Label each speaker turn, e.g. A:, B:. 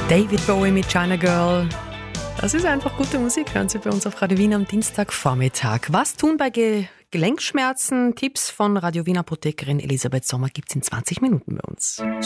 A: David Bowie mit China Girl. Das ist einfach gute Musik, hören Sie bei uns auf Radio Wien am Dienstagvormittag. Was tun bei Gelenkschmerzen? Tipps von Radio Wien Apothekerin Elisabeth Sommer gibt's in 20 Minuten bei uns.